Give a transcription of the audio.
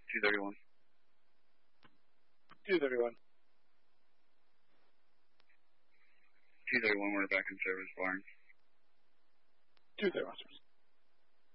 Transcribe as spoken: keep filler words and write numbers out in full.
two thirty-one. two thirty-one. two thirty-one, we're back in service, Barnes. two thirty-one, service.